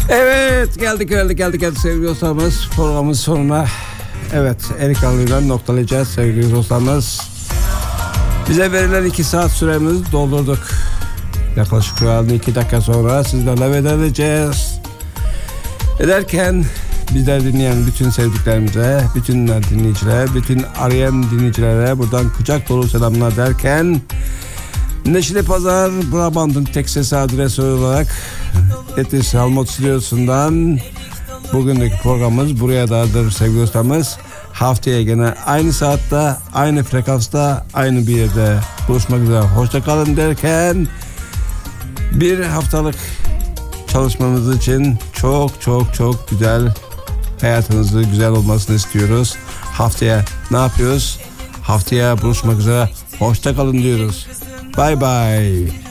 Evet, geldik sevgili dostlarımız, programın sonuna. Evet, Erik Anlı'yla noktalayacağız sevgili dostlarımız. Bize verilen 2 saat süremizi doldurduk. Yaklaşık şu an 2 dakika sonra sizlerle veda edeceğiz. Ederken bizler dinleyen bütün sevdiklerimize, bütün dinleyicilere, bütün arayan dinleyicilere buradan kucak dolu selamlar derken, Neşeli Pazar Brabant'ın tek sesi adresi olarak Etis Halmot Stüdyosu'ndan bugünkü programımız buraya dadır sevgili dostlarımız. Haftaya gene aynı saatte, aynı frekansta, aynı bir yerde buluşmak üzere. Hoşça kalın derken, bir haftalık çalışmamız için çok güzel, hayatınızı güzel olmasını istiyoruz. Haftaya ne yapıyoruz? Haftaya buluşmak üzere. Hoşça kalın diyoruz. Bye bye.